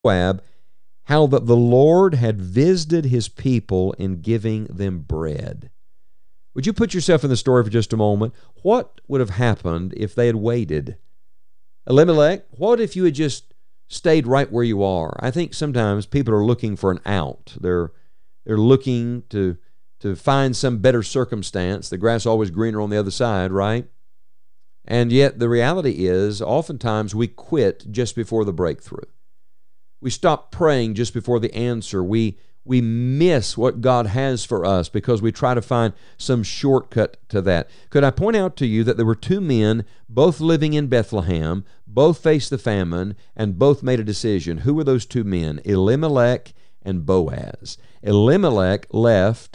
Moab, how that the Lord had visited his people in giving them bread. Would you put yourself in the story for just a moment? What would have happened if they had waited? Elimelech, what if you had just stayed right where you are? I think sometimes people are looking for an out. They're looking to find some better circumstance. The grass is always greener on the other side, right? And yet the reality is oftentimes we quit just before the breakthrough. We stop praying just before the answer. We miss what God has for us because we try to find some shortcut to that. Could I point out to you that there were two men, both living in Bethlehem, both faced the famine, and both made a decision? Who were those two men? Elimelech and Boaz. Elimelech left,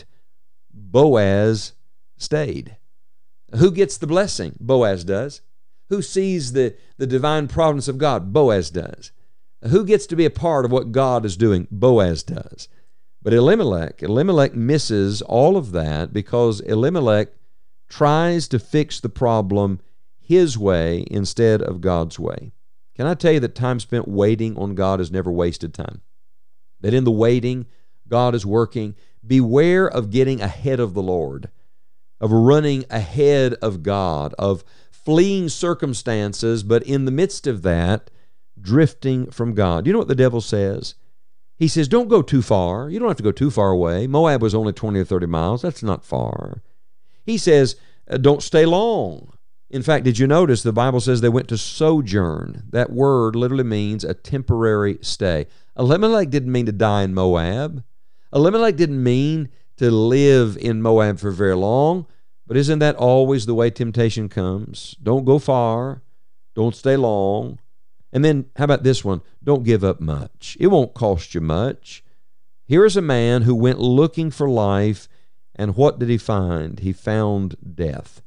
Boaz stayed. Who gets the blessing? Boaz does. Who sees the divine providence of God? Boaz does. Who gets to be a part of what God is doing? Boaz does. But Elimelech misses all of that because Elimelech tries to fix the problem his way instead of God's way. Can I tell you that time spent waiting on God is never wasted time? That in the waiting, God is working. Beware of getting ahead of the Lord, of running ahead of God, of fleeing circumstances, but in the midst of that, drifting from God. You know what the devil says? He says, don't go too far. You don't have to go too far away. Moab was only 20 or 30 miles. That's not far. He says, don't stay long. In fact, did you notice the Bible says they went to sojourn? That word literally means a temporary stay. Elimelech didn't mean to die in Moab. Elimelech didn't mean to live in Moab for very long. But isn't that always the way temptation comes? Don't go far. Don't stay long. And then, how about this one? Don't give up much. It won't cost you much. Here is a man who went looking for life, and what did he find? He found death.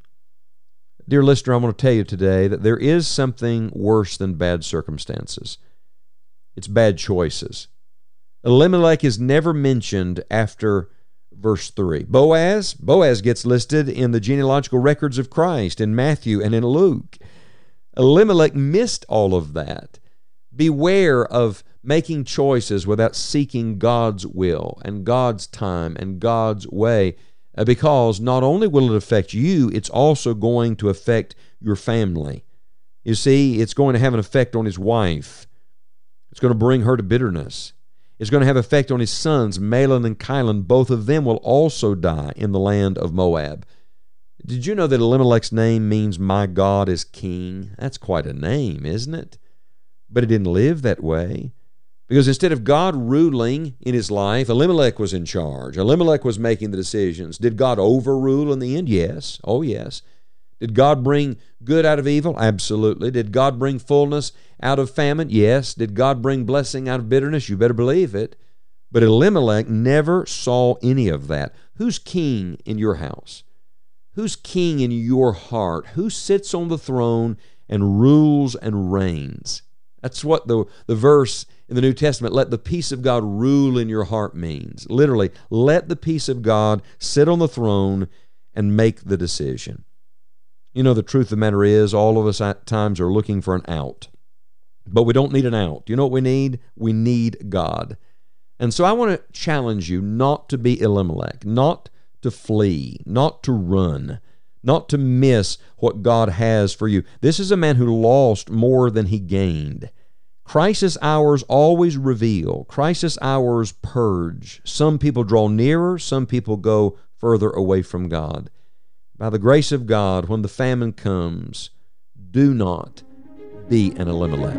Dear listener, I want to tell you today that there is something worse than bad circumstances. It's bad choices. Elimelech is never mentioned after verse 3. Boaz gets listed in the genealogical records of Christ in Matthew and in Luke. Elimelech missed all of that. Beware of making choices without seeking God's will and God's time and God's way, because not only will it affect you, it's also going to affect your family. You see, it's going to have an effect on his wife. It's going to bring her to bitterness. It's going to have effect on his sons, Mahlon and Chilion. Both of them will also die in the land of Moab. Did you know that Elimelech's name means my God is king? That's quite a name, isn't it? But he didn't live that way. Because instead of God ruling in his life, Elimelech was in charge. Elimelech was making the decisions. Did God overrule in the end? Yes. Oh, yes. Did God bring good out of evil? Absolutely. Did God bring fullness out of famine? Yes. Did God bring blessing out of bitterness? You better believe it. But Elimelech never saw any of that. Who's king in your house? Who's king in your heart? Who sits on the throne and rules and reigns? That's what the verse in the New Testament, let the peace of God rule in your heart, means. Literally, let the peace of God sit on the throne and make the decision. You know, the truth of the matter is, all of us at times are looking for an out. But we don't need an out. You know what we need? We need God. And so I want to challenge you not to be Elimelech, not to flee, not to run, not to miss what God has for you. This is a man who lost more than he gained. Crisis hours always reveal. Crisis hours purge. Some people draw nearer, some people go further away from God. By the grace of God, when the famine comes, do not be an Elimelech.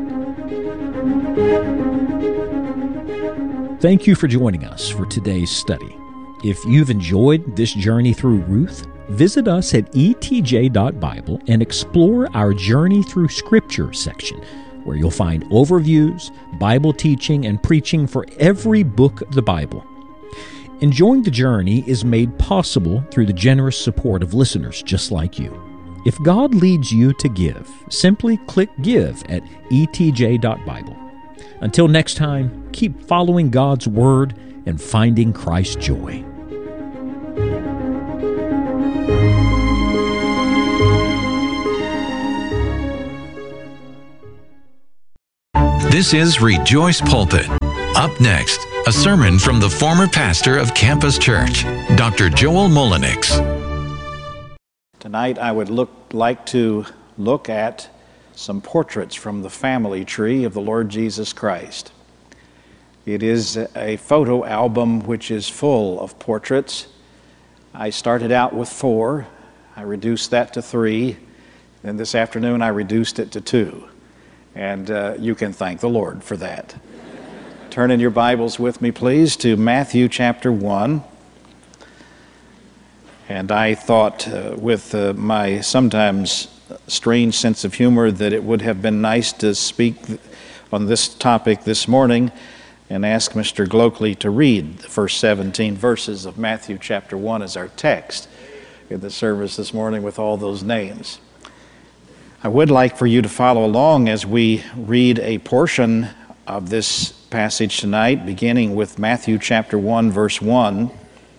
Thank you for joining us for today's study. If you've enjoyed this journey through Ruth, visit us at etj.bible and explore our Journey Through Scripture section, where you'll find overviews, Bible teaching, and preaching for every book of the Bible. Enjoying the journey is made possible through the generous support of listeners just like you. If God leads you to give, simply click Give at etj.bible. Until next time, keep following God's Word and finding Christ's joy. This is Rejoice Pulpit. Up next, a sermon from the former pastor of Campus Church, Dr. Joel Mullenix. Tonight I would like to look at some portraits from the family tree of the Lord Jesus Christ. It is a photo album which is full of portraits. I started out with 4. I reduced that to 3. Then this afternoon I reduced it to 2. And you can thank the Lord for that. Turn in your Bibles with me, please, to Matthew chapter 1. And I thought, with my sometimes strange sense of humor, that it would have been nice to speak on this topic this morning and ask Mr. Glockley to read the first 17 verses of Matthew chapter 1 as our text in the service this morning with all those names. I would like for you to follow along as we read a portion of this passage tonight, beginning with Matthew chapter 1, verse 1.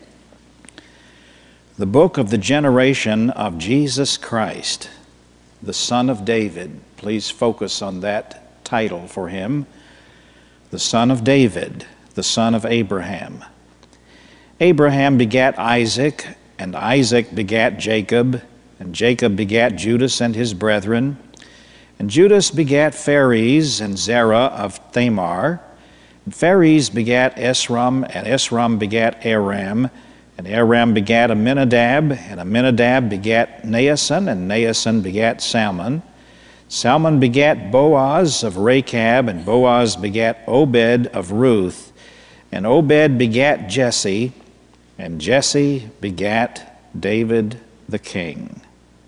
The book of the generation of Jesus Christ, the son of David. Please focus on that title for him. The son of David, the son of Abraham. Abraham begat Isaac, and Isaac begat Jacob, and Jacob begat Judas and his brethren. And Judas begat Phares and Zerah of Thamar. And Phares begat Esrom, and Esrom begat Aram. And Aram begat Amminadab, and Amminadab begat Naasson, and Naasson begat Salmon. Salmon begat Boaz of Rechab, and Boaz begat Obed of Ruth. And Obed begat Jesse, and Jesse begat David the king.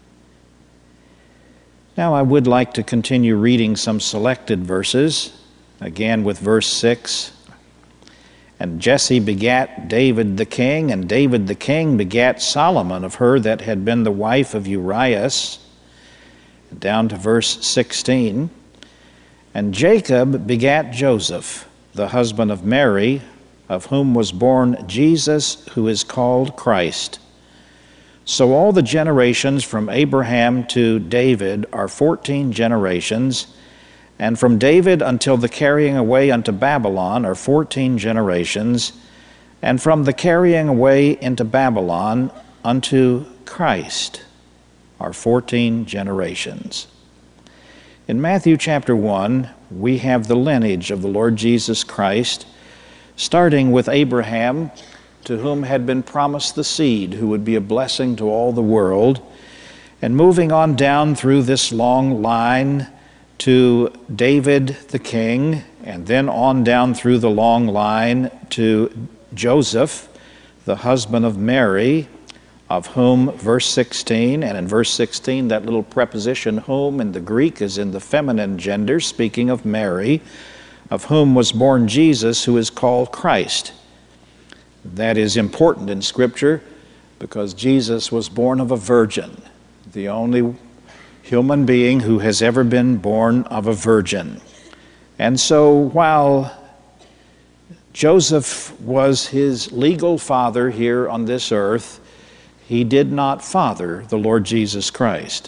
Now I would like to continue reading some selected verses, again with verse 6. And Jesse begat David the king, and David the king begat Solomon of her that had been the wife of Urias. Down to verse 16. And Jacob begat Joseph, the husband of Mary, of whom was born Jesus, who is called Christ. So all the generations from Abraham to David are 14 generations, and from David until the carrying away unto Babylon are 14 generations, and from the carrying away into Babylon unto Christ are 14 generations. In Matthew chapter 1, we have the lineage of the Lord Jesus Christ, starting with Abraham, to whom had been promised the seed who would be a blessing to all the world, and moving on down through this long line to David the king, and then on down through the long line to Joseph, the husband of Mary, of whom, verse 16, and in verse 16 that little preposition whom in the Greek is in the feminine gender, speaking of Mary, of whom was born Jesus, who is called Christ. That is important in Scripture because Jesus was born of a virgin, the only human being who has ever been born of a virgin. And so while Joseph was his legal father here on this earth, he did not father the Lord Jesus Christ.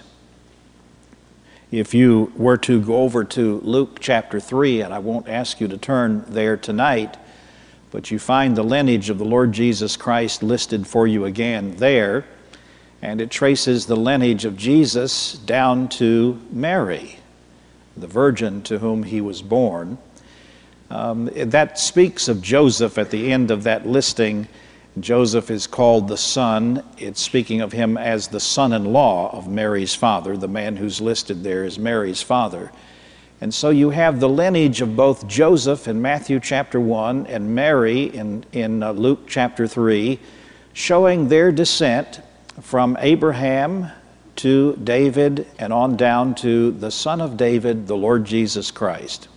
If you were to go over to Luke chapter 3, and I won't ask you to turn there tonight, but you find the lineage of the Lord Jesus Christ listed for you again there, and it traces the lineage of Jesus down to Mary, the virgin to whom he was born. That speaks of Joseph at the end of that listing. Joseph is called the son. It's speaking of him as the son-in-law of Mary's father. The man who's listed there is Mary's father. And so you have the lineage of both Joseph in Matthew chapter 1 and Mary in Luke chapter 3, showing their descent from Abraham to David and on down to the son of David, the Lord Jesus Christ.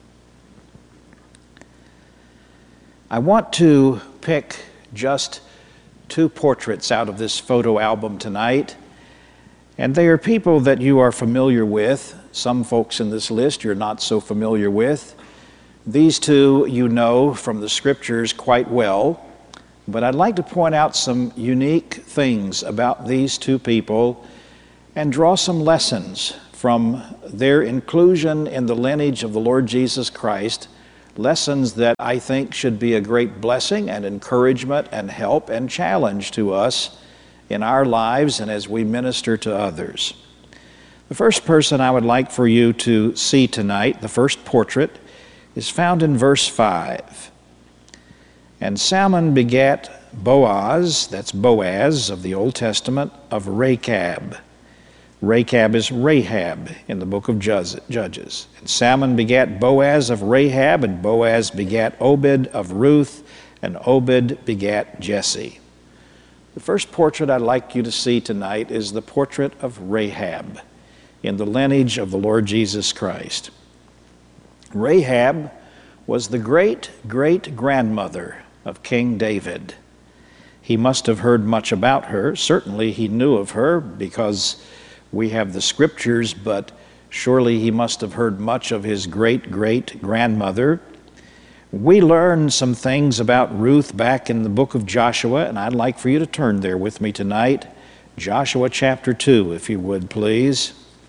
I want to pick just 2 portraits out of this photo album tonight, and they are people that you are familiar with. Some folks in this list you're not so familiar with. These 2 you know from the Scriptures quite well, but I'd like to point out some unique things about these 2 people and draw some lessons from their inclusion in the lineage of the Lord Jesus Christ, lessons that I think should be a great blessing and encouragement and help and challenge to us in our lives and as we minister to others. The first person I would like for you to see tonight, the first portrait, is found in verse 5. And Salmon begat Boaz, that's Boaz of the Old Testament, of Rechab. Rechab is Rahab in the book of Judges. And Salmon begat Boaz of Rahab, and Boaz begat Obed of Ruth, and Obed begat Jesse. The first portrait I'd like you to see tonight is the portrait of Rahab in the lineage of the Lord Jesus Christ. Rahab was the great-great-grandmother of King David. He must have heard much about her. Certainly he knew of her because we have the scriptures, but surely he must have heard much of his great-great-grandmother. We learn some things about Ruth back in the book of Joshua, and I'd like for you to turn there with me tonight. Joshua chapter 2, if you would, please.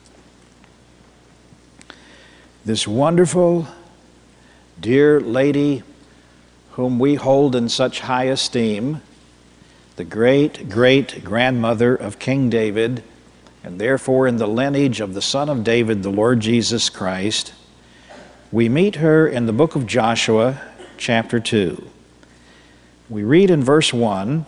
This wonderful, dear lady whom we hold in such high esteem, the great-great-grandmother of King David, and therefore in the lineage of the Son of David, the Lord Jesus Christ, we meet her in the book of Joshua, chapter 2. We read in verse 1,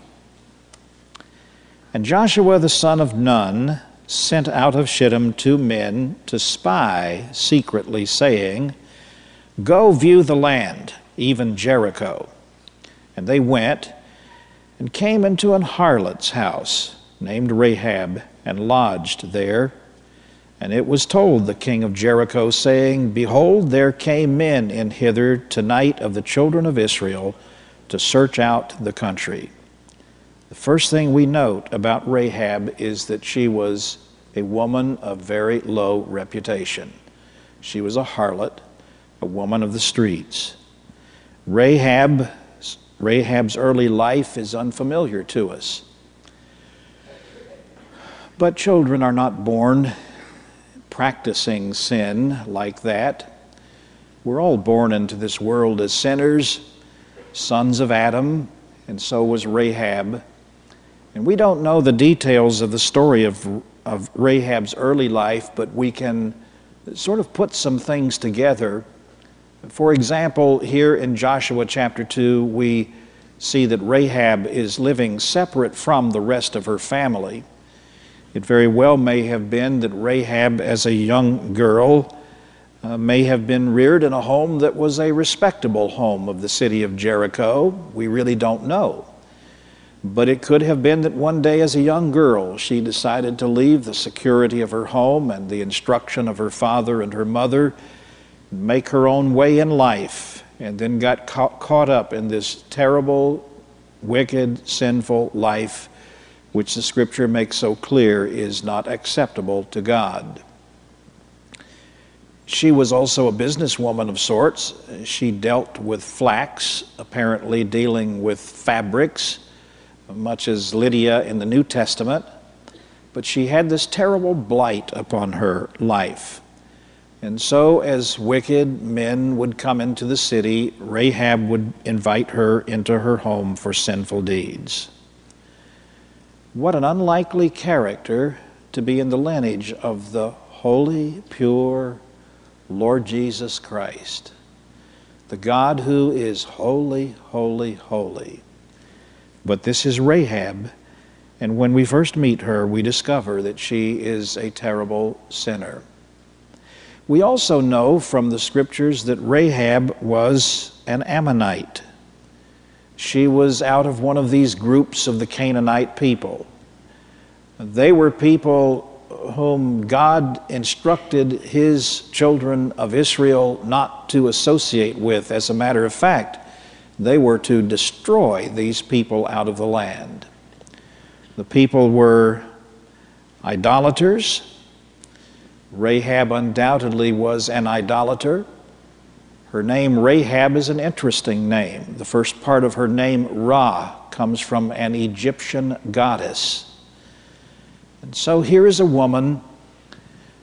And Joshua the son of Nun sent out of Shittim 2 men to spy secretly, saying, Go view the land, even Jericho. And they went and came into an harlot's house, named Rahab, and lodged there. And it was told the king of Jericho, saying, Behold, there came men in hither tonight of the children of Israel to search out the country. The first thing we note about Rahab is that she was a woman of very low reputation. She was a harlot, a woman of the streets. Rahab's early life is unfamiliar to us. But children are not born practicing sin like that. We're all born into this world as sinners, sons of Adam, and so was Rahab. And we don't know the details of the story of Rahab's early life, but we can sort of put some things together. For example, here in Joshua chapter 2, we see that Rahab is living separate from the rest of her family. It very well may have been that Rahab, as a young girl, may have been reared in a home that was a respectable home of the city of Jericho. We really don't know. But it could have been that one day as a young girl she decided to leave the security of her home and the instruction of her father and her mother, make her own way in life, and then got caught up in this terrible, wicked, sinful life which the Scripture makes so clear is not acceptable to God. She was also a businesswoman of sorts. She dealt with flax, apparently dealing with fabrics, much as Lydia in the New Testament. But she had this terrible blight upon her life. And so as wicked men would come into the city, Rahab would invite her into her home for sinful deeds. What an unlikely character to be in the lineage of the holy, pure Lord Jesus Christ, the God who is holy, holy, holy. But this is Rahab, and when we first meet her, we discover that she is a terrible sinner. We also know from the Scriptures that Rahab was an Ammonite. She was out of one of these groups of the Canaanite people. They were people whom God instructed His children of Israel not to associate with. As a matter of fact, they were to destroy these people out of the land. The people were idolaters. Rahab undoubtedly was an idolater. Her name Rahab is an interesting name. The first part of her name, Ra, comes from an Egyptian goddess. And so here is a woman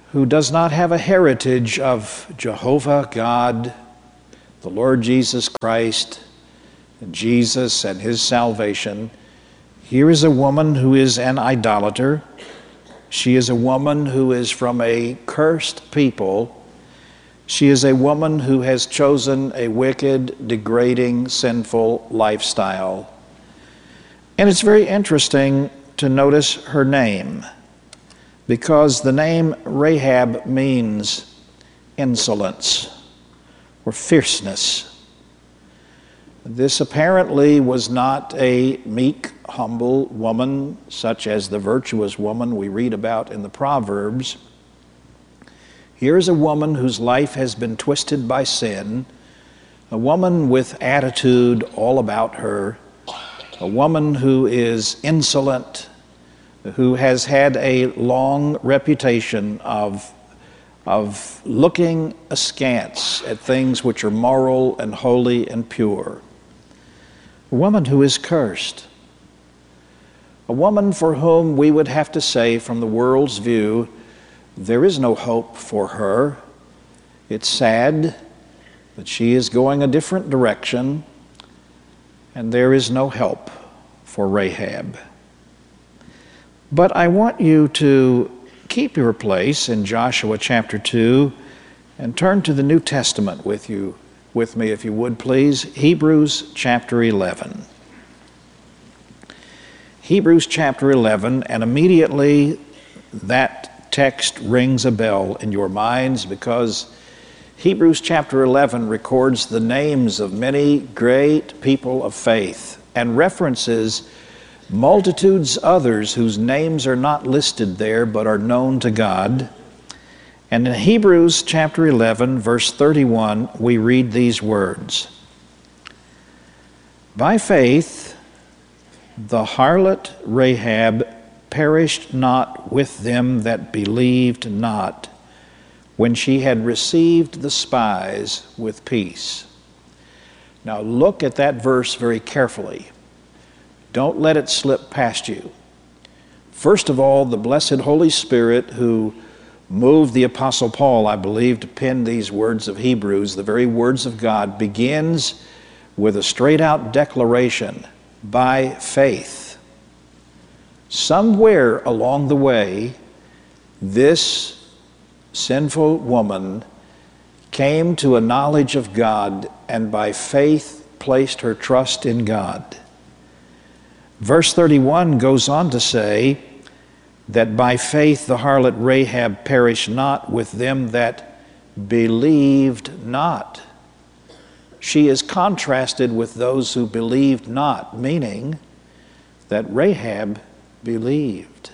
who does not have a heritage of Jehovah God, the Lord Jesus Christ, Jesus and his salvation. Here is a woman who is an idolater. She is a woman who is from a cursed people. She is a woman who has chosen a wicked, degrading, sinful lifestyle. And it's very interesting to notice her name, because the name Rahab means insolence or fierceness. This apparently was not a meek, humble woman, such as the virtuous woman we read about in the Proverbs. Here is a woman whose life has been twisted by sin, a woman with attitude all about her, a woman who is insolent, who has had a long reputation of looking askance at things which are moral and holy and pure. A woman who is cursed. A woman for whom we would have to say, from the world's view, there is no hope for her. It's sad that she is going a different direction, and there is no help for Rahab. But I want you to keep your place in Joshua chapter 2 and turn to the New Testament with me, if you would, please. Hebrews chapter 11. Hebrews chapter 11, and immediately that text rings a bell in your minds, because Hebrews chapter 11 records the names of many great people of faith and references multitudes others whose names are not listed there but are known to God. And in Hebrews chapter 11, verse 31, we read these words: By faith the harlot Rahab perished not with them that believed not, when she had received the spies with peace. Now look at that verse very carefully. Don't let it slip past you. First of all, the blessed Holy Spirit, who moved the Apostle Paul, I believe, to pen these words of Hebrews, the very words of God, begins with a straight-out declaration: by faith. Somewhere along the way, this sinful woman came to a knowledge of God, and by faith placed her trust in God. Verse 31 goes on to say that by faith the harlot Rahab perished not with them that believed not. She is contrasted with those who believed not, meaning that Rahab believed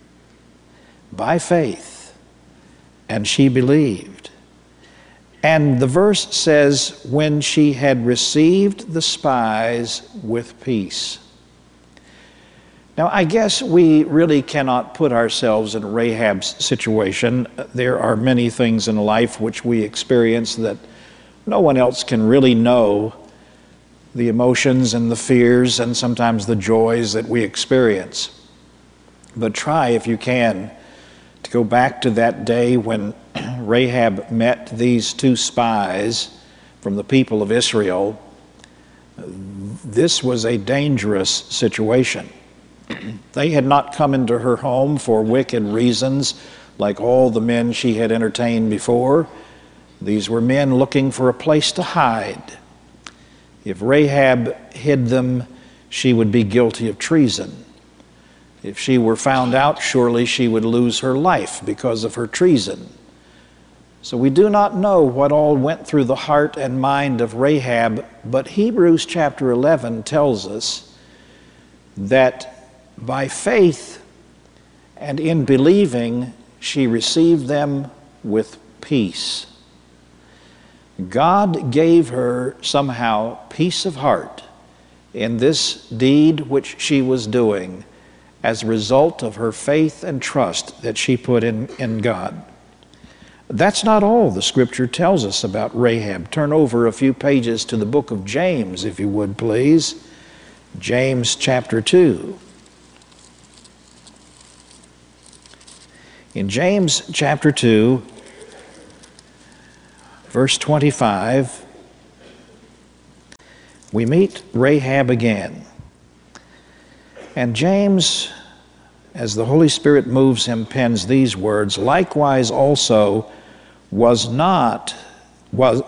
by faith, and she believed. And the verse says, when she had received the spies with peace. Now, I guess we really cannot put ourselves in Rahab's situation. There are many things in life which we experience that no one else can really know, the emotions and the fears and sometimes the joys that we experience. But try, if you can, to go back to that day when Rahab met these two spies from the people of Israel. This was a dangerous situation. They had not come into her home for wicked reasons like all the men she had entertained before. These were men looking for a place to hide. If Rahab hid them, she would be guilty of treason. If she were found out, surely she would lose her life because of her treason. So we do not know what all went through the heart and mind of Rahab, but Hebrews chapter 11 tells us that by faith and in believing, she received them with peace. God gave her somehow peace of heart in this deed which she was doing as a result of her faith and trust that she put in God. That's not all the Scripture tells us about Rahab. Turn over a few pages to the book of James, if you would, please. James chapter 2. In James chapter 2, verse 25, we meet Rahab again. And James, as the Holy Spirit moves him, pens these words, likewise also was not Rahab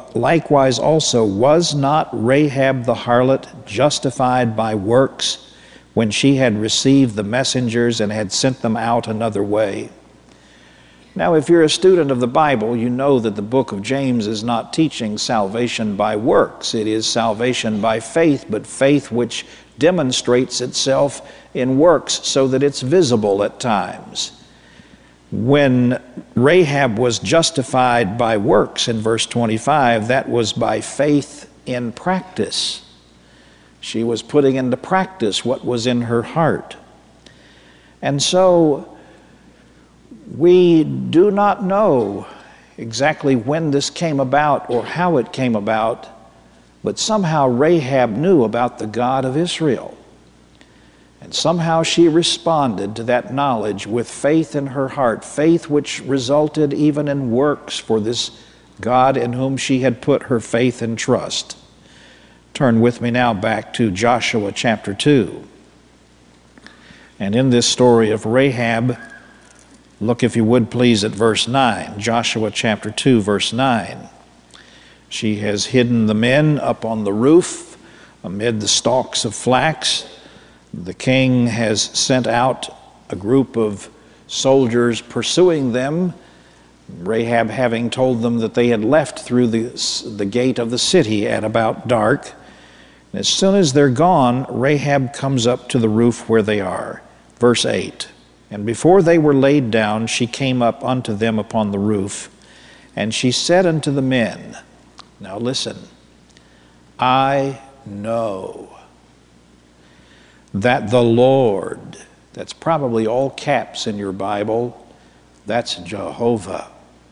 the harlot justified by works when she had received the messengers and had sent them out another way? Now, if you're a student of the Bible, you know that the book of James is not teaching salvation by works. It is salvation by faith, but faith which demonstrates itself in works so that it's visible at times. When Rahab was justified by works in verse 25, that was by faith in practice. She was putting into practice what was in her heart. And so we do not know exactly when this came about or how it came about, but somehow Rahab knew about the God of Israel. And somehow she responded to that knowledge with faith in her heart, faith which resulted even in works for this God in whom she had put her faith and trust. Turn with me now back to Joshua chapter 2. And in this story of Rahab, look, if you would please, at verse 9. Joshua chapter 2, verse 9. She has hidden the men up on the roof amid the stalks of flax. The king has sent out a group of soldiers pursuing them, Rahab having told them that they had left through the gate of the city at about dark. And as soon as they're gone, Rahab comes up to the roof where they are. Verse 8. And before they were laid down, she came up unto them upon the roof, and she said unto the men, now listen, I know that the Lord, that's probably all caps in your Bible, that's Jehovah.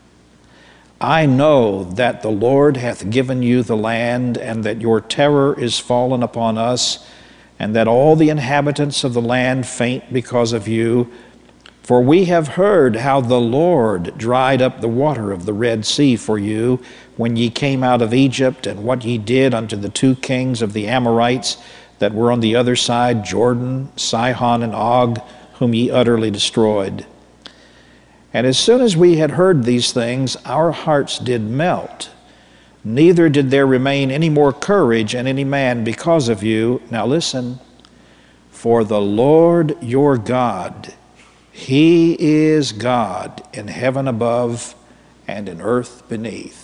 I know that the Lord hath given you the land, and that your terror is fallen upon us, and that all the inhabitants of the land faint because of you. For we have heard how the Lord dried up the water of the Red Sea for you when ye came out of Egypt, and what ye did unto the two kings of the Amorites that were on the other side, Jordan, Sihon and Og, whom ye utterly destroyed. And as soon as we had heard these things, our hearts did melt. Neither did there remain any more courage in any man because of you. Now listen, for the Lord your God, He is God in heaven above and in earth beneath.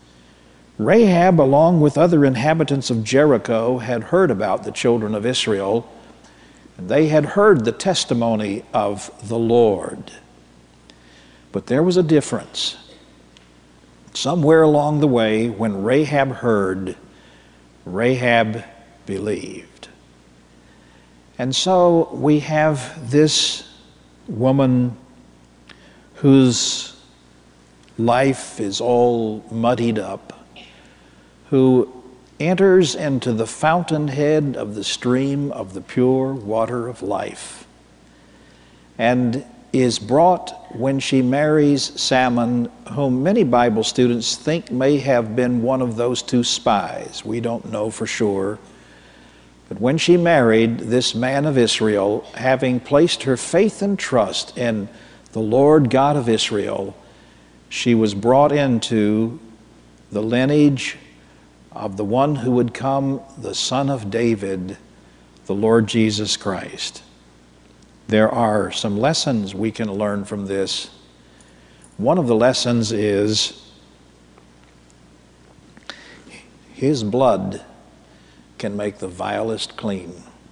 Rahab, along with other inhabitants of Jericho, had heard about the children of Israel, and they had heard the testimony of the Lord. But there was a difference. Somewhere along the way, when Rahab heard, Rahab believed. And so we have this woman whose life is all muddied up, who enters into the fountainhead of the stream of the pure water of life, and is brought when she marries Salmon, whom many Bible students think may have been one of those two spies. We don't know for sure. But when she married this man of Israel, having placed her faith and trust in the Lord God of Israel, she was brought into the lineage of the one who would come, the Son of David, the Lord Jesus Christ. There are some lessons we can learn from this. One of the lessons is His blood can make the vilest clean.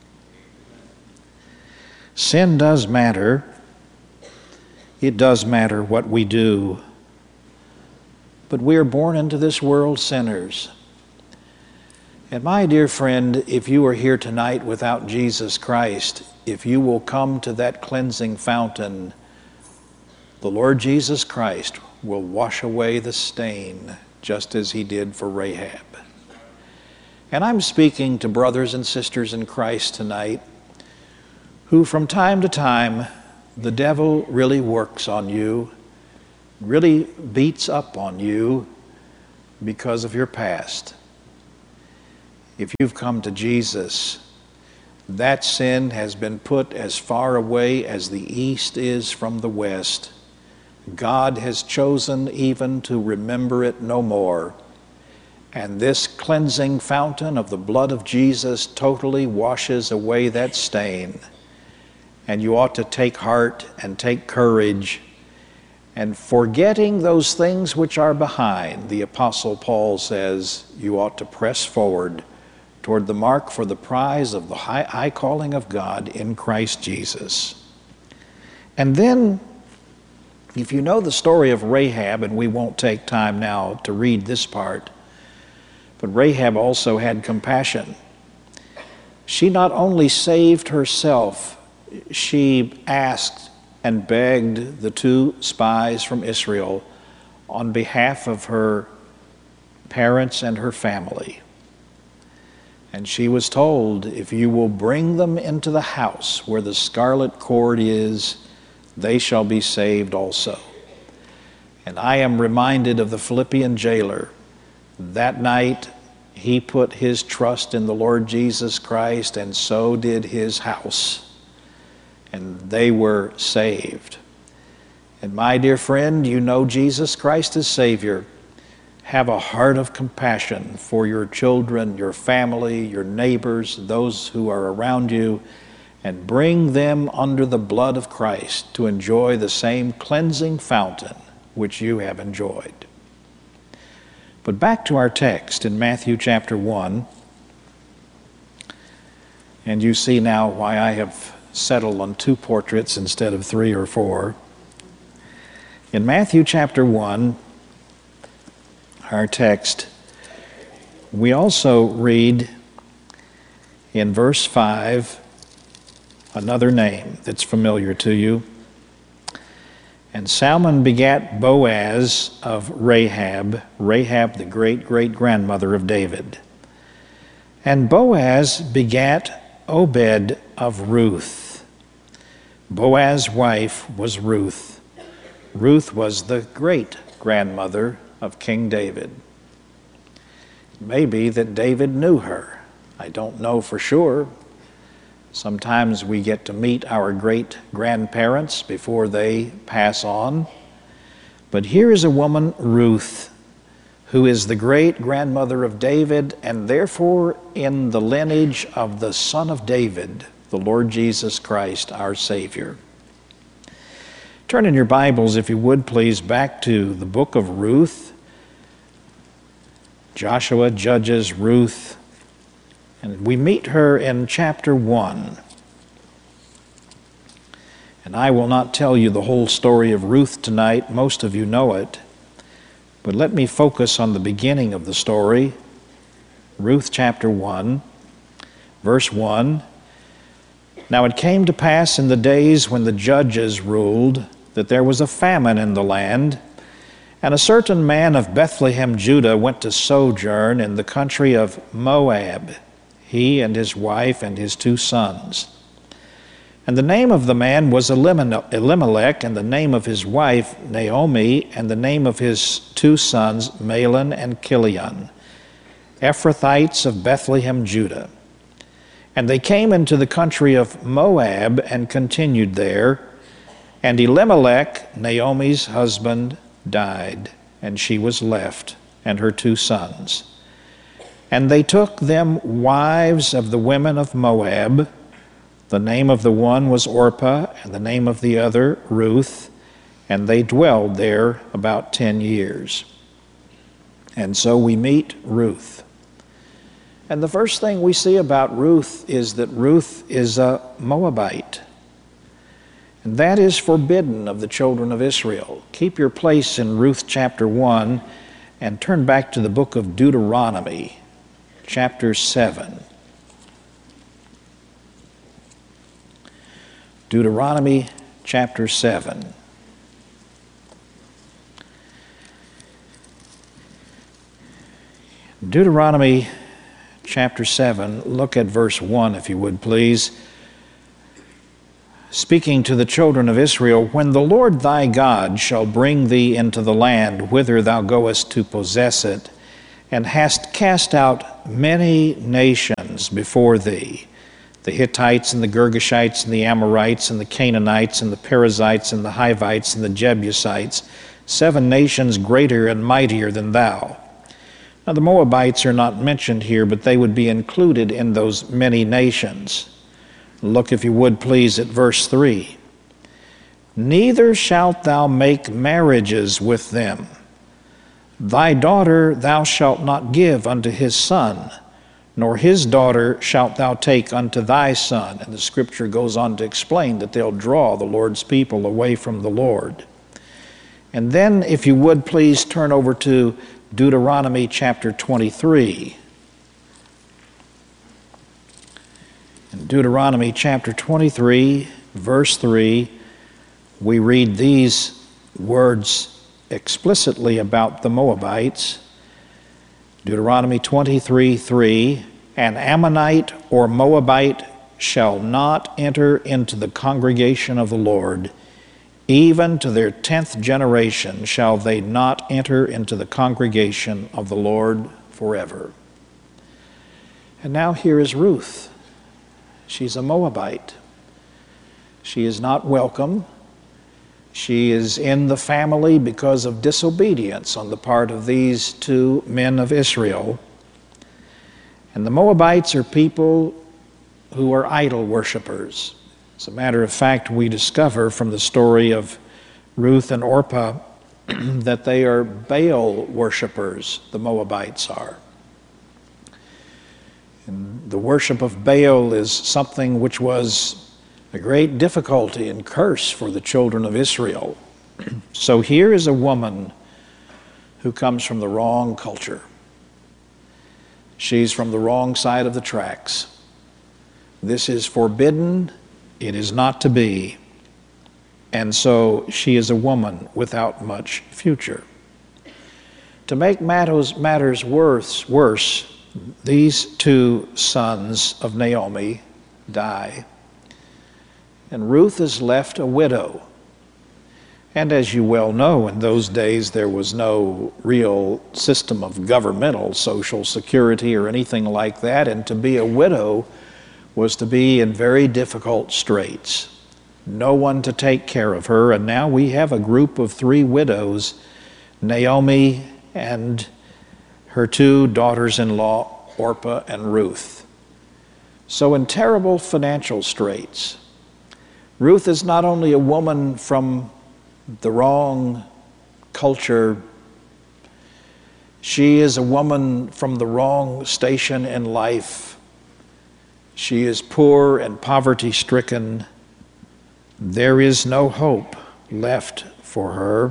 Sin does matter. It does matter what we do. But we are born into this world sinners. And my dear friend, if you are here tonight without Jesus Christ, if you will come to that cleansing fountain, the Lord Jesus Christ will wash away the stain just as He did for Rahab. And I'm speaking to brothers and sisters in Christ tonight who from time to time the devil really works on you, really beats up on you because of your past. If you've come to Jesus, that sin has been put as far away as the east is from the west. God has chosen even to remember it no more. And this cleansing fountain of the blood of Jesus totally washes away that stain. And you ought to take heart and take courage. And forgetting those things which are behind, the Apostle Paul says, you ought to press forward toward the mark for the prize of the high calling of God in Christ Jesus. And then, if you know the story of Rahab, and we won't take time now to read this part, but Rahab also had compassion. She not only saved herself, she asked and begged the 2 spies from Israel on behalf of her parents and her family. And she was told, if you will bring them into the house where the scarlet cord is, they shall be saved also. And I am reminded of the Philippian jailer. That night, he put his trust in the Lord Jesus Christ, and so did his house. And they were saved. And my dear friend, you know Jesus Christ as Savior. Have a heart of compassion for your children, your family, your neighbors, those who are around you, and bring them under the blood of Christ to enjoy the same cleansing fountain which you have enjoyed. But back to our text in Matthew chapter 1, and you see now why I have settled on 2 portraits instead of 3 or 4. In Matthew chapter 1, our text, we also read in verse 5 another name that's familiar to you. And Salmon begat Boaz of Rahab, Rahab the great-great-grandmother of David. And Boaz begat Obed of Ruth. Boaz's wife was Ruth. Ruth was the great-grandmother of King David. It may be that David knew her. I don't know for sure. Sometimes we get to meet our great-grandparents before they pass on. But here is a woman, Ruth, who is the great-grandmother of David, and therefore in the lineage of the Son of David, the Lord Jesus Christ, our Savior. Turn in your Bibles, if you would please, back to the book of Ruth. Joshua, Judges, Ruth. And we meet her in chapter 1. And I will not tell you the whole story of Ruth tonight. Most of you know it. But let me focus on the beginning of the story. Ruth chapter 1, verse 1. Now it came to pass in the days when the judges ruled that there was a famine in the land, and a certain man of Bethlehem, Judah, went to sojourn in the country of Moab, he and his wife and his 2 sons. And the name of the man was Elimelech, and the name of his wife Naomi, and the name of his 2 sons Mahlon and Chilion, Ephrathites of Bethlehem, Judah. And they came into the country of Moab and continued there. And Elimelech, Naomi's husband, died, and she was left, and her 2 sons. And they took them wives of the women of Moab. The name of the one was Orpah, and the name of the other Ruth, and they dwelled there about 10 years. And so we meet Ruth. And the first thing we see about Ruth is that Ruth is a Moabite. And that is forbidden of the children of Israel. Keep your place in Ruth chapter 1 and turn back to the book of Deuteronomy, chapter 7. Deuteronomy chapter 7. Deuteronomy chapter 7, look at verse 1 if you would please. speaking to the children of Israel, when the Lord thy God shall bring thee into the land whither thou goest to possess it, and hast cast out many nations before thee, the Hittites and the Girgashites and the Amorites and the Canaanites and the Perizzites and the Hivites and the Jebusites, 7 nations greater and mightier than thou. Now the Moabites are not mentioned here, but they would be included in those many nations. Look, if you would please, at verse 3. Neither shalt thou make marriages with them. Thy daughter thou shalt not give unto his son, nor his daughter shalt thou take unto thy son. And the scripture goes on to explain that they'll draw the Lord's people away from the Lord. And then, if you would please, turn over to Deuteronomy chapter 23. In Deuteronomy chapter 23, verse 3, we read these words explicitly about the Moabites. Deuteronomy 23:3, an Ammonite or Moabite shall not enter into the congregation of the Lord. Even to their 10th generation shall they not enter into the congregation of the Lord forever. And now here is Ruth. She's a Moabite. She is not welcome. She is in the family because of disobedience on the part of these 2 men of Israel. And the Moabites are people who are idol worshipers. As a matter of fact, we discover from the story of Ruth and Orpah that they are Baal worshipers, the Moabites are. And the worship of Baal is something which was a great difficulty and curse for the children of Israel. So here is a woman who comes from the wrong culture. She's from the wrong side of the tracks. This is forbidden. It is not to be. And so she is a woman without much future. To make matters worse, these 2 sons of Naomi die, and Ruth is left a widow. And as you well know, in those days there was no real system of governmental social security or anything like that, and to be a widow was to be in very difficult straits. No one to take care of her, and now we have a group of 3 widows, Naomi and her 2 daughters-in-law, Orpah and Ruth. So in terrible financial straits. Ruth is not only a woman from the wrong culture, she is a woman from the wrong station in life. She is poor and poverty-stricken. There is no hope left for her.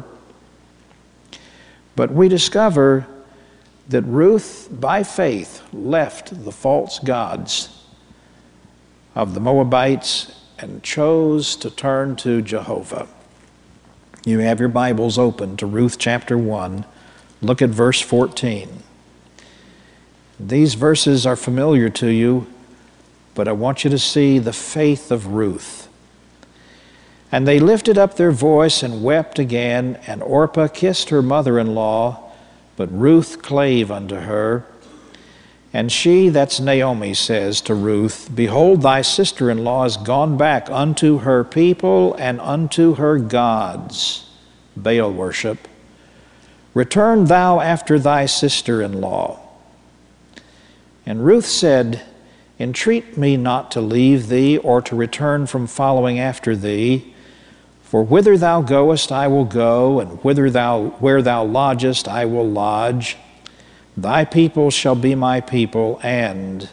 But we discover that Ruth, by faith, left the false gods of the Moabites and chose to turn to Jehovah. You have your Bibles open to Ruth chapter 1. Look at verse 14. These verses are familiar to you, but I want you to see the faith of Ruth. And they lifted up their voice and wept again, and Orpah kissed her mother-in-law, but Ruth clave unto her. And she, that's Naomi, says to Ruth, behold, thy sister-in-law is gone back unto her people and unto her gods, Baal worship. Return thou after thy sister-in-law. And Ruth said, entreat me not to leave thee or to return from following after thee. For whither thou goest, I will go, and where thou lodgest, I will lodge. Thy people shall be my people, and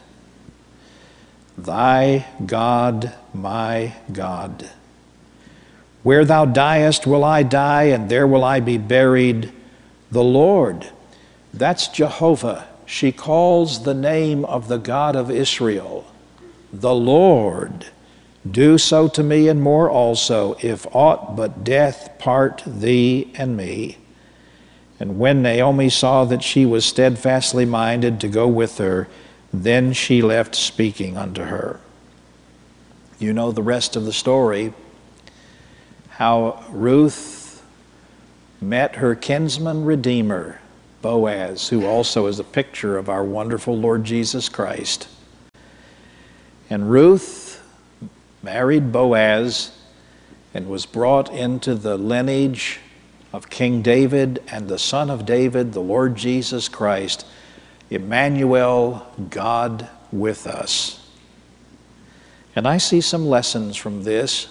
thy God my God. Where thou diest will I die, and there will I be buried. The Lord, that's Jehovah. She calls the name of the God of Israel, the Lord. Do so to me and more also, if aught but death part thee and me. And when Naomi saw that she was steadfastly minded to go with her, then she left speaking unto her. You know the rest of the story, how Ruth met her kinsman redeemer, Boaz, who also is a picture of our wonderful Lord Jesus Christ. And Ruth married Boaz and was brought into the lineage of King David and the Son of David, the Lord Jesus Christ, Emmanuel, God with us. And I see some lessons from this.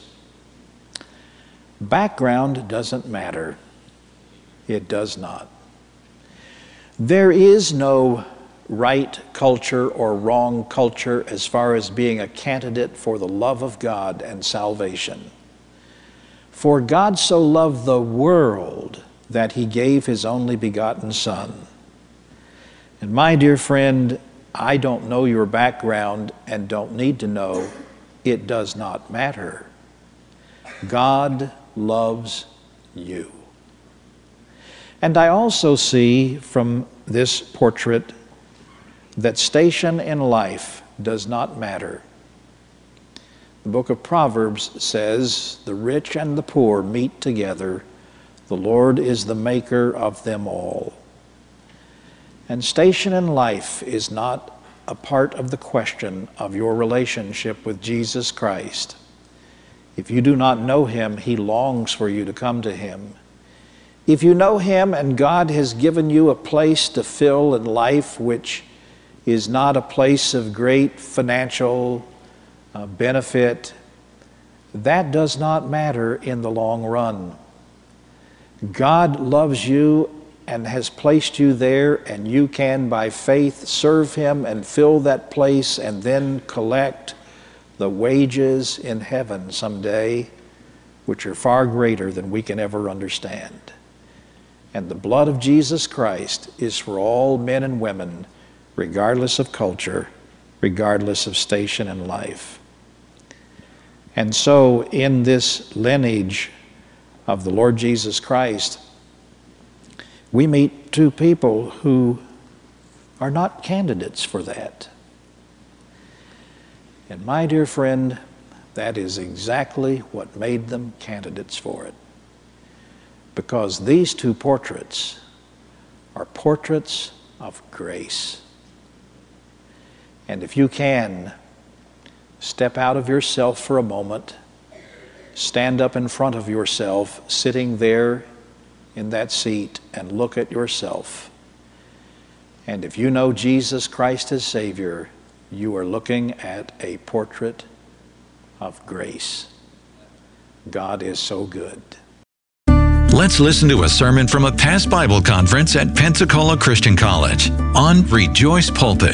Background doesn't matter. It does not. There is no right culture or wrong culture as far as being a candidate for the love of God and salvation. For God so loved the world that he gave his only begotten Son. And my dear friend, I don't know your background and don't need to know. It does not matter. God loves you. And I also see from this portrait that station in life does not matter. The book of Proverbs says, "The rich and the poor meet together. The Lord is the maker of them all." And station in life is not a part of the question of your relationship with Jesus Christ. If you do not know him, he longs for you to come to him. If you know him and God has given you a place to fill in life which is not a place of great financial benefit, that does not matter in the long run. God loves you and has placed you there, and you can by faith serve him and fill that place and then collect the wages in heaven someday, which are far greater than we can ever understand. And the blood of Jesus Christ is for all men and women, regardless of culture, regardless of station in life. And so in this lineage of the Lord Jesus Christ, we meet two people who are not candidates for that. And my dear friend, that is exactly what made them candidates for it. Because these two portraits are portraits of grace. And if you can, step out of yourself for a moment, stand up in front of yourself, sitting there in that seat, and look at yourself. And if you know Jesus Christ as Savior, you are looking at a portrait of grace. God is so good. Let's listen to a sermon from a past Bible conference at Pensacola Christian College on Rejoice Pulpit.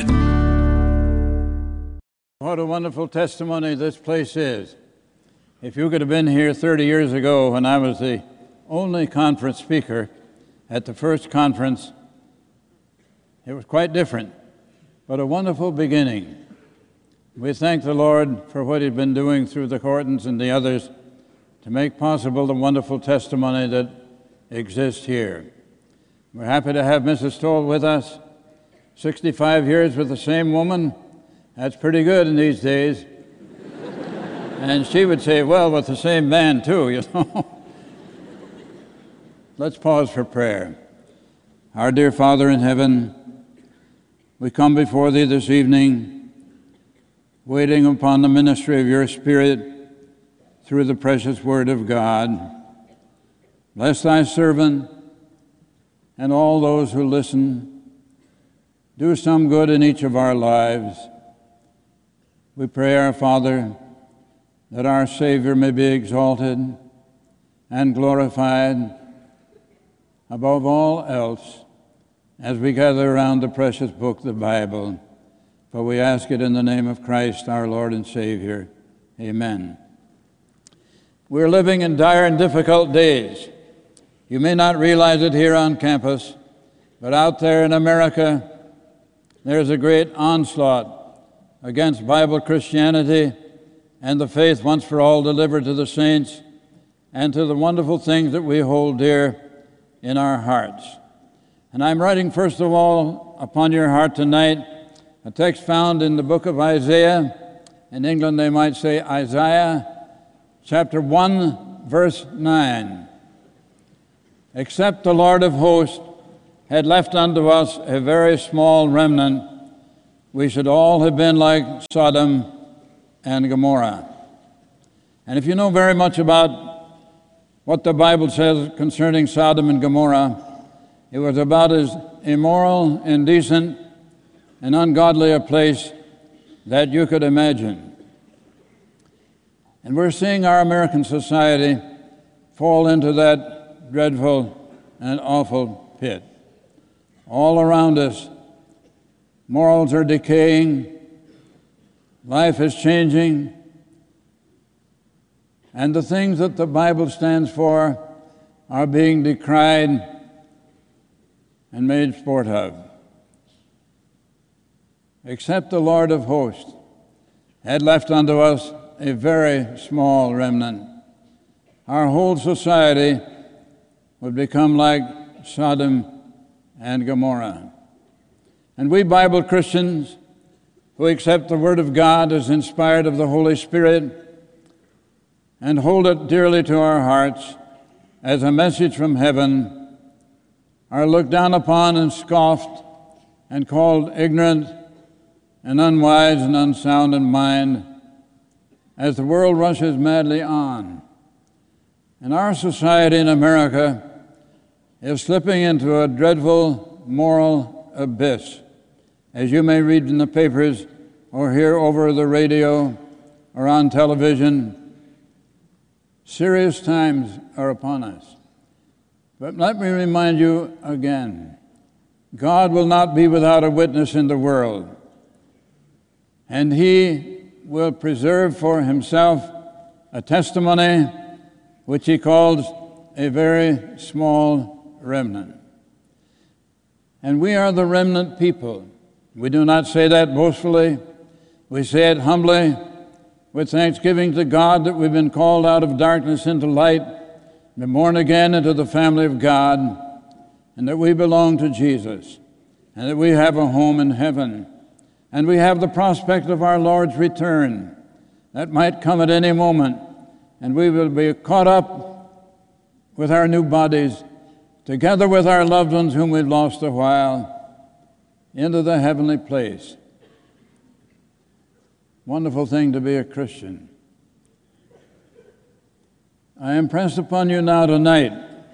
What a wonderful testimony this place is. If you could have been here 30 years ago when I was the only conference speaker at the first conference, it was quite different, but a wonderful beginning. We thank the Lord for what he's been doing through the Hortons and the others to make possible the wonderful testimony that exists here. We're happy to have Mrs. Stoll with us. 65 years with the same woman, that's pretty good in these days. And she would say, well, with the same man too, you know. Let's pause for prayer. Our dear Father in heaven, we come before thee this evening, waiting upon the ministry of your Spirit through the precious word of God. Bless thy servant and all those who listen. Do some good in each of our lives. We pray, our Father, that our Savior may be exalted and glorified above all else as we gather around the precious book, the Bible. For we ask it in the name of Christ, our Lord and Savior. Amen. We're living in dire and difficult days. You may not realize it here on campus, but out there in America, there's a great onslaught against Bible Christianity and the faith once for all delivered to the saints and to the wonderful things that we hold dear in our hearts. And I'm writing first of all upon your heart tonight a text found in the book of Isaiah, In England, they might say Isaiah chapter 1, verse 9. Except the Lord of hosts had left unto us a very small remnant, we should all have been like Sodom and Gomorrah. And if you know very much about what the Bible says concerning Sodom and Gomorrah, it was about as immoral, indecent, and ungodly a place that you could imagine. And we're seeing our American society fall into that dreadful and awful pit. All around us, morals are decaying, life is changing, and the things that the Bible stands for are being decried and made sport of. Except the Lord of hosts had left unto us a very small remnant, our whole society would become like Sodom and Gomorrah. And we Bible Christians who accept the Word of God as inspired of the Holy Spirit and hold it dearly to our hearts as a message from heaven are looked down upon and scoffed and called ignorant and unwise and unsound in mind as the world rushes madly on. And our society in America is slipping into a dreadful moral abyss, as you may read in the papers or hear over the radio or on television. Serious times are upon us. But let me remind you again, God will not be without a witness in the world, and He will preserve for Himself a testimony which He calls a very small remnant. And we are the remnant people. We do not say that boastfully. We say it humbly, with thanksgiving to God that we've been called out of darkness into light, been born again into the family of God, and that we belong to Jesus, and that we have a home in heaven, and we have the prospect of our Lord's return that might come at any moment, and we will be caught up with our new bodies, together with our loved ones whom we've lost a while, into the heavenly place. Wonderful thing to be a Christian. I impress upon you now tonight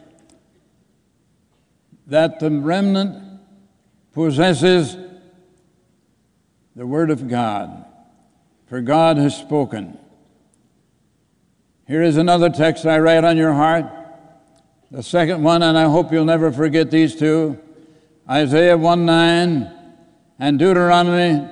that the remnant possesses the Word of God, for God has spoken. Here is another text I write on your heart, the second one, and I hope you'll never forget these two, Isaiah 1:9 and Deuteronomy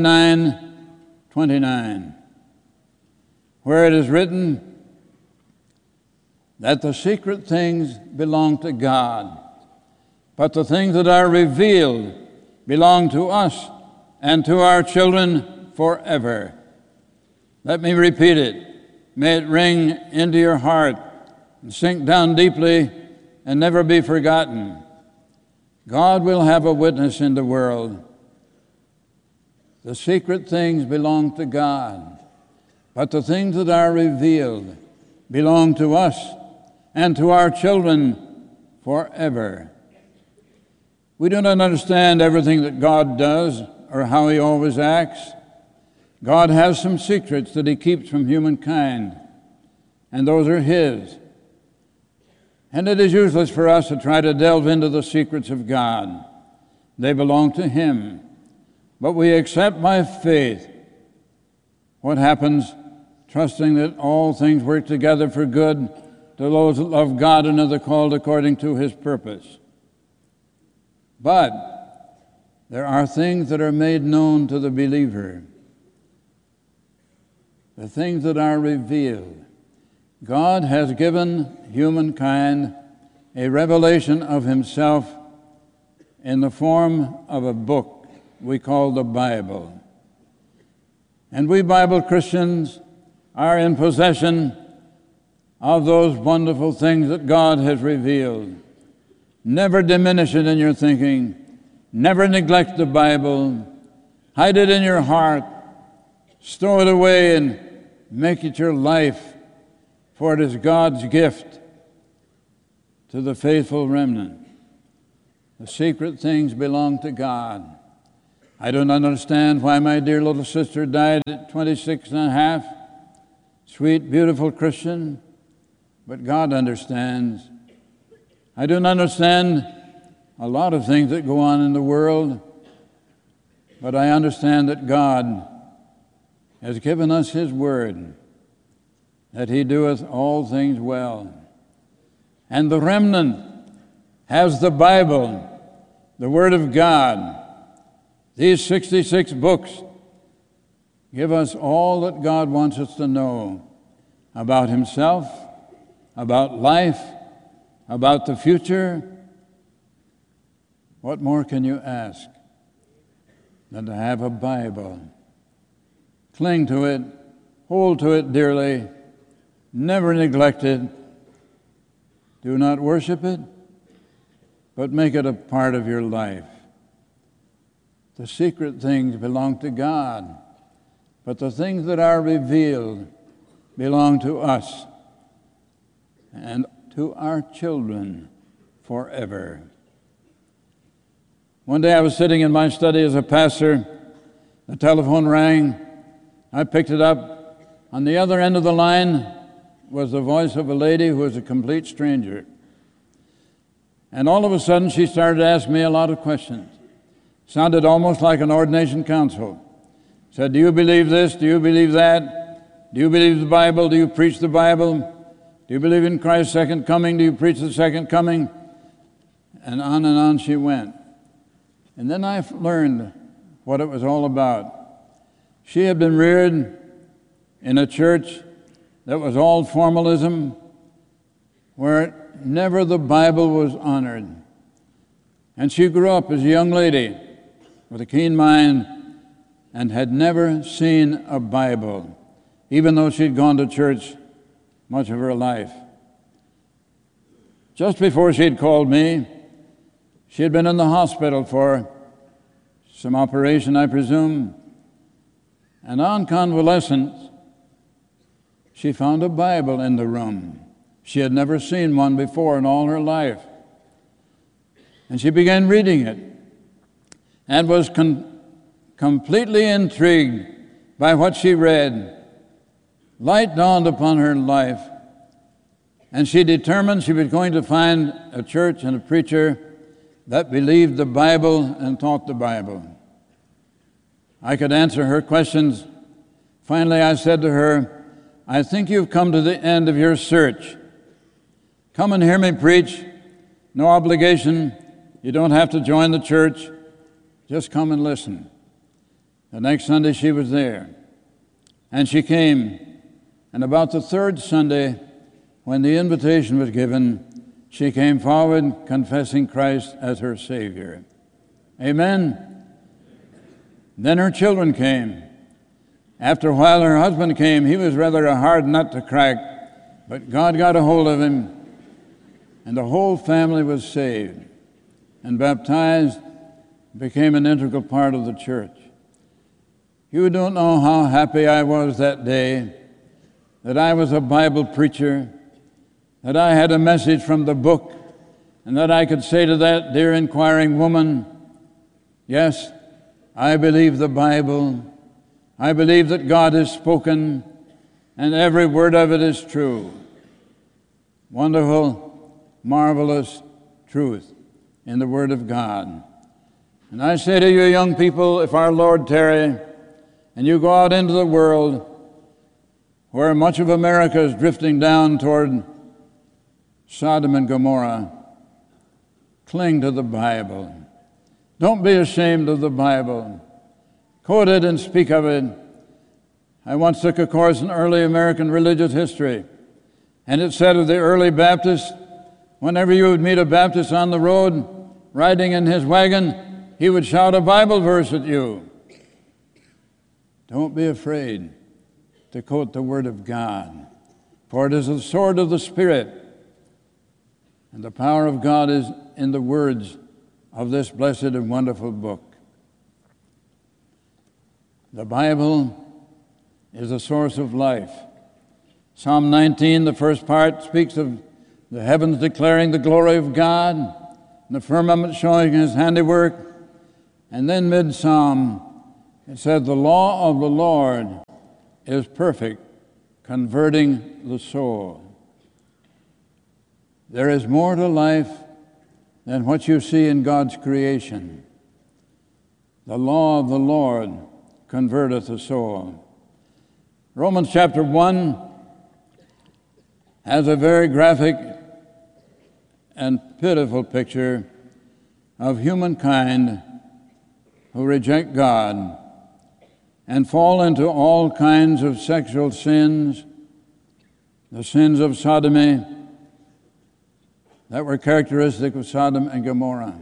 29:29, where it is written that the secret things belong to God, but the things that are revealed belong to us and to our children forever. Let me repeat it. May it ring into your heart and sink down deeply and never be forgotten. God will have a witness in the world. The secret things belong to God, but the things that are revealed belong to us and to our children forever. We do not understand everything that God does or how He always acts. God has some secrets that He keeps from humankind, and those are His. And it is useless for us to try to delve into the secrets of God. They belong to Him. But we accept by faith what happens, trusting that all things work together for good to those that love God and are the called according to His purpose. But there are things that are made known to the believer, the things that are revealed. God has given humankind a revelation of Himself in the form of a book we call the Bible. And we Bible Christians are in possession of those wonderful things that God has revealed. Never diminish it in your thinking. Never neglect the Bible. Hide it in your heart. stow it away and make it your life, for it is God's gift to the faithful remnant. The secret things belong to God. I don't understand why my dear little sister died at 26 and a half. Sweet, beautiful Christian, but God understands. I don't understand a lot of things that go on in the world, but I understand that God has given us His word, that He doeth all things well. And the remnant has the Bible, the Word of God. These 66 books give us all that God wants us to know about Himself, about life, about the future. What more can you ask than to have a Bible? Cling to it, hold to it dearly, never neglect it. Do not worship it, but make it a part of your life. The secret things belong to God, but the things that are revealed belong to us and to our children forever. One day I was sitting in my study as a pastor. The telephone rang. I picked it up. On the other end of the line was the voice of a lady who was a complete stranger. And all of a sudden she started to ask me a lot of questions. Sounded almost like an ordination council. Said, do you believe this? Do you believe that? Do you believe the Bible? Do you preach the Bible? Do you believe in Christ's second coming? Do you preach the second coming? And on she went. And then I learned what it was all about. She had been reared in a church that was all formalism, where never the Bible was honored. And she grew up as a young lady with a keen mind and had never seen a Bible, even though she'd gone to church much of her life. Just before she'd called me, she had been in the hospital for some operation, I presume, and on convalescence, she found a Bible in the room. She had never seen one before in all her life. And she began reading it and was completely intrigued by what she read. Light dawned upon her life, and she determined she was going to find a church and a preacher that believed the Bible and taught the Bible. I could answer her questions. Finally, I said to her, I think you've come to the end of your search. Come and hear me preach. No obligation. You don't have to join the church. Just come and listen. The next Sunday she was there. And she came. And about the third Sunday, when the invitation was given, she came forward confessing Christ as her Savior. Amen. Then her children came. After a while, her husband came. He was rather a hard nut to crack, but God got a hold of him, and the whole family was saved and baptized, became an integral part of the church. You don't know how happy I was that day that I was a Bible preacher, that I had a message from the book, and that I could say to that dear inquiring woman, yes, I believe the Bible. I believe that God has spoken, and every word of it is true. Wonderful, marvelous truth in the Word of God. And I say to you young people, if our Lord tarry, and you go out into the world where much of America is drifting down toward Sodom and Gomorrah, cling to the Bible. Don't be ashamed of the Bible. Quote it and speak of it. I once took a course in early American religious history, and it said of the early Baptists, whenever you would meet a Baptist on the road, riding in his wagon, he would shout a Bible verse at you. Don't be afraid to quote the Word of God, for it is the sword of the Spirit, and the power of God is in the words of this blessed and wonderful book. The Bible is the source of life. Psalm 19, the first part, speaks of the heavens declaring the glory of God, and the firmament showing his handiwork. And then mid-psalm, it said, the law of the Lord is perfect, converting the soul. There is more to life than what you see in God's creation. The law of the Lord converteth the soul. Romans chapter 1 has a very graphic and pitiful picture of humankind who reject God and fall into all kinds of sexual sins, the sins of sodomy that were characteristic of Sodom and Gomorrah.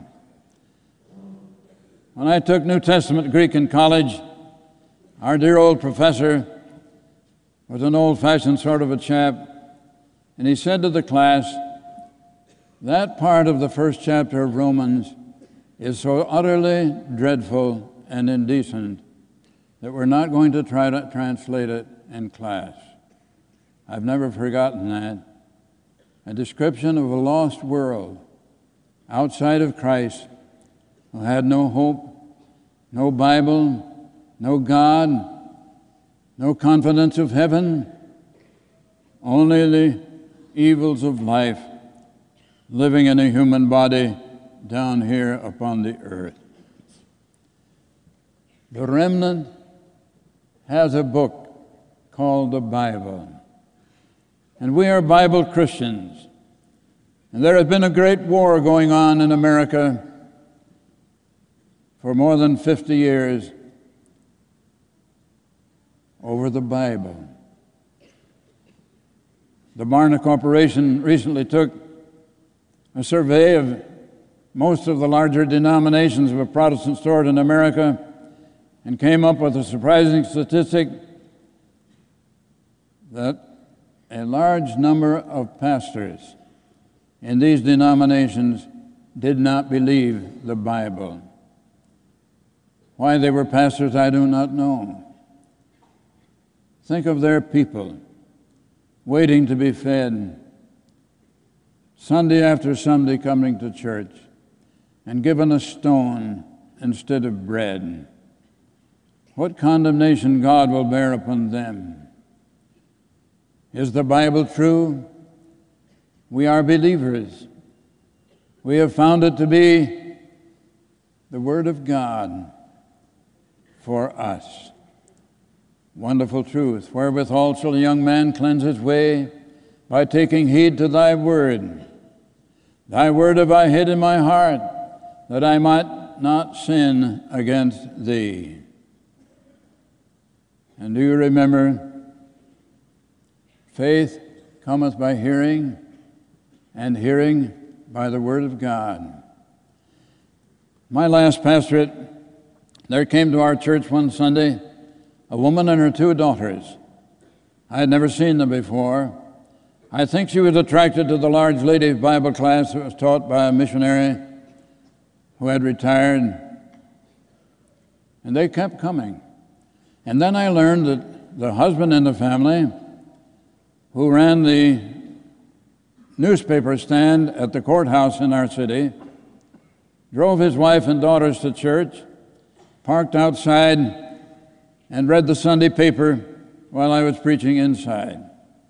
When I took New Testament Greek in college, our dear old professor was an old-fashioned sort of a chap, and he said to the class, that part of the first chapter of Romans is so utterly dreadful and indecent that we're not going to try to translate it in class. I've never forgotten that. A description of a lost world outside of Christ who had no hope, no Bible, no God, no confidence of heaven, only the evils of life living in a human body down here upon the earth. The remnant has a book called the Bible. And we are Bible Christians. And there has been a great war going on in America for more than 50 years over the Bible. The Barna Corporation recently took a survey of most of the larger denominations of a Protestant sort in America and came up with a surprising statistic that a large number of pastors in these denominations did not believe the Bible. Why they were pastors, I do not know. Think of their people waiting to be fed, Sunday after Sunday coming to church, and given a stone instead of bread. What condemnation God will bear upon them. Is the Bible true? We are believers. We have found it to be the Word of God for us. Wonderful truth. Wherewithal shall a young man cleanse his way? By taking heed to thy word. Thy word have I hid in my heart, that I might not sin against thee. And do you remember, faith cometh by hearing, and hearing by the word of God. My last pastorate, there came to our church one Sunday a woman and her two daughters. I had never seen them before. I think she was attracted to the large ladies' Bible class that was taught by a missionary who had retired. And they kept coming. And then I learned that the husband in the family, who ran the newspaper stand at the courthouse in our city, drove his wife and daughters to church, parked outside, and read the Sunday paper while I was preaching inside.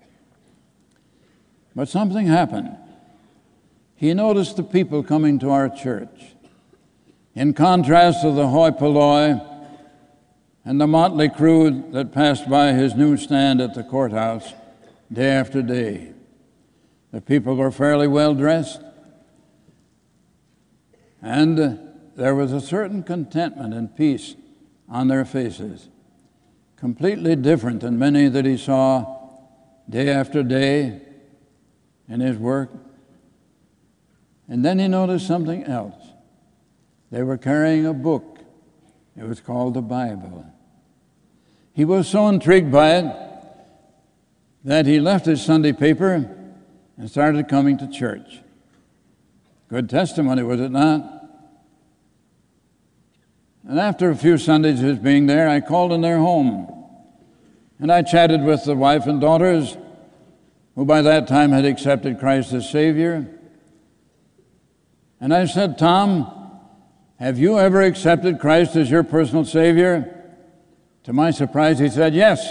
But something happened. He noticed the people coming to our church. In contrast to the hoi polloi and the motley crew that passed by his newsstand at the courthouse day after day, the people were fairly well dressed, and there was a certain contentment and peace on their faces, completely different than many that he saw day after day in his work. And then he noticed something else. They were carrying a book. It was called the Bible. He was so intrigued by it that he left his Sunday paper and started coming to church. Good testimony, was it not? And after a few Sundays of his being there, I called in their home. And I chatted with the wife and daughters, who by that time had accepted Christ as Savior. And I said, Tom, have you ever accepted Christ as your personal Savior? To my surprise, he said, yes.